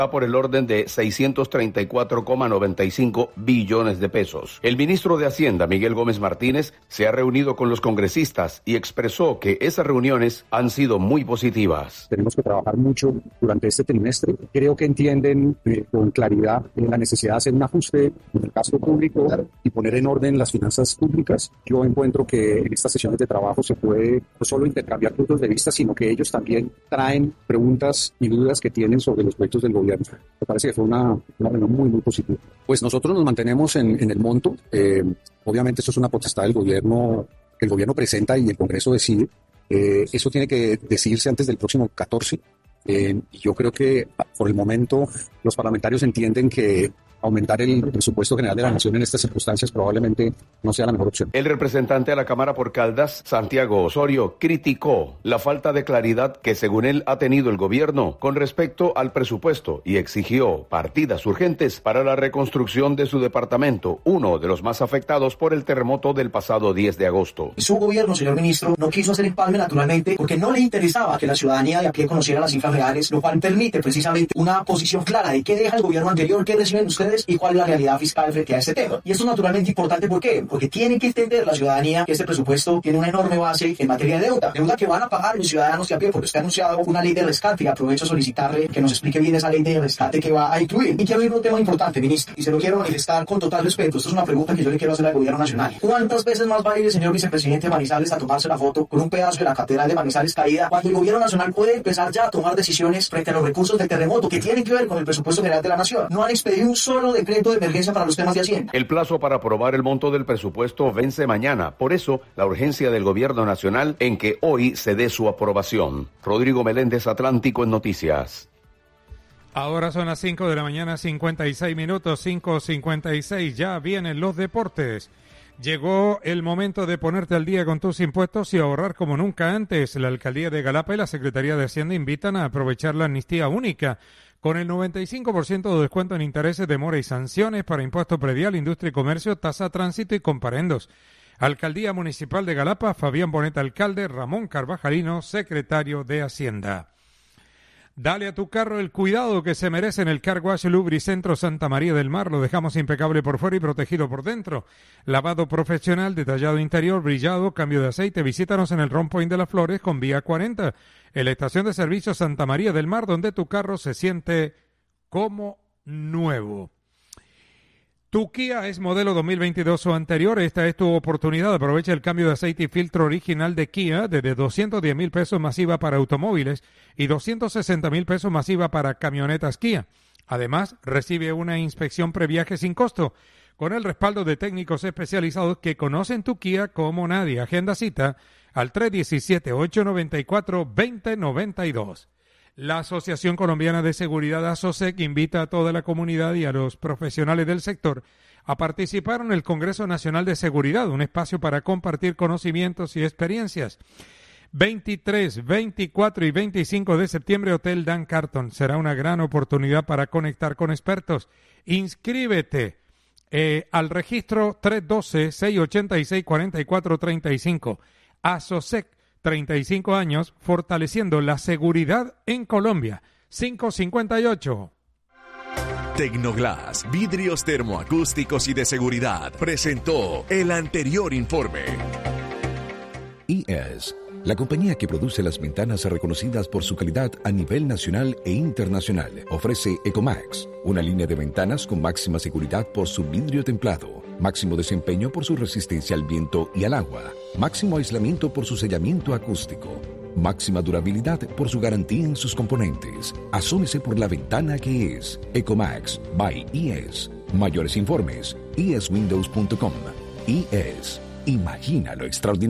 por el orden de 634,95 billones de pesos. El ministro de Hacienda, Miguel Gómez Martínez, se ha reunido con los congresistas y expresó que esas reuniones han sido muy positivas. Tenemos que trabajar mucho durante este trimestre. Creo que entienden con claridad la necesidad de hacer un ajuste en el gasto público y poner en orden las finanzas públicas. Yo encuentro que en estas sesiones de trabajo se puede no solo intercambiar puntos de vista, sino que ellos también traen preguntas y dudas que tienen sobre los proyectos del gobierno. Me parece que fue una reunión muy, muy positiva. Pues nosotros nos mantenemos en el monto. Obviamente eso es una potestad del gobierno, que el gobierno presenta y el Congreso decide. Eso tiene que decidirse antes del próximo 14. Y yo creo que por el momento los parlamentarios entienden que aumentar el presupuesto general de la Nación en estas circunstancias probablemente no sea la mejor opción. El representante a la Cámara por Caldas, Santiago Osorio, criticó la falta de claridad que según él ha tenido el gobierno con respecto al presupuesto y exigió partidas urgentes para la reconstrucción de su departamento, uno de los más afectados por el terremoto del pasado 10 de agosto. Su gobierno, señor ministro, no quiso hacer empalme naturalmente porque no le interesaba que la ciudadanía de a pie conociera las cifras reales, lo cual permite precisamente una posición clara de qué deja el gobierno anterior, qué reciben ustedes y cuál es la realidad fiscal frente a este tema. Y esto es naturalmente importante, ¿por qué? Porque tiene que entender la ciudadanía que este presupuesto tiene una enorme base en materia de deuda que van a pagar los ciudadanos de a pie, porque está anunciado una ley de rescate y aprovecho a solicitarle que nos explique bien esa ley de rescate que va a incluir. Y quiero ir a un tema importante, ministro, y se lo quiero manifestar con total respeto. Esto es una pregunta que yo le quiero hacer al gobierno nacional. ¿Cuántas veces más va a ir el señor vicepresidente Manizales a tomarse la foto con un pedazo de la catedral de Manizales caída cuando el gobierno nacional puede empezar ya a tomar decisiones frente a los recursos del terremoto que tienen que ver con el presupuesto general de la Nación? No han expedido un solo decreto de emergencia para los temas de Hacienda. El plazo para aprobar el monto del presupuesto vence mañana. Por eso, la urgencia del gobierno nacional en que hoy se dé su aprobación. Rodrigo Meléndez, Atlántico en Noticias. Ahora son las 5 de la mañana, 56 minutos, 5:56. Ya vienen los deportes. Llegó el momento de ponerte al día con tus impuestos y ahorrar como nunca antes. La Alcaldía de Galapa y la Secretaría de Hacienda invitan a aprovechar la amnistía única con el 95% de descuento en intereses, demora y sanciones para impuesto predial, industria y comercio, tasa, tránsito y comparendos. Alcaldía Municipal de Galapa, Fabián Bonet, alcalde, Ramón Carvajalino, secretario de Hacienda. Dale a tu carro el cuidado que se merece en el Car Wash Lubricentro Santa María del Mar. Lo dejamos impecable por fuera y protegido por dentro. Lavado profesional, detallado interior, brillado, cambio de aceite. Visítanos en el Round Point de las Flores con vía 40. En la estación de servicio Santa María del Mar, donde tu carro se siente como nuevo. Tu Kia es modelo 2022 o anterior. Esta es tu oportunidad. Aprovecha el cambio de aceite y filtro original de Kia desde 210,000 pesos masiva para automóviles y 260,000 pesos masiva para camionetas Kia. Además, recibe una inspección previaje sin costo con el respaldo de técnicos especializados que conocen tu Kia como nadie. Agenda cita al 317-894-2092. La Asociación Colombiana de Seguridad ASOSEC invita a toda la comunidad y a los profesionales del sector a participar en el Congreso Nacional de Seguridad, un espacio para compartir conocimientos y experiencias. 23, 24 y 25 de septiembre, Hotel Dan Carton. Será una gran oportunidad para conectar con expertos. Inscríbete al registro 312-686-4435. ASOSEC, 35 años, fortaleciendo la seguridad en Colombia. 558. Tecnoglass, vidrios termoacústicos y de seguridad, presentó el anterior informe. IES, la compañía que produce las ventanas reconocidas por su calidad a nivel nacional e internacional, ofrece Ecomax, una línea de ventanas con máxima seguridad por su vidrio templado, máximo desempeño por su resistencia al viento y al agua, máximo aislamiento por su sellamiento acústico, máxima durabilidad por su garantía en sus componentes. Asómese por la ventana que es Ecomax by IES. Mayores informes, ieswindows.com. IES, imagina lo extraordinario.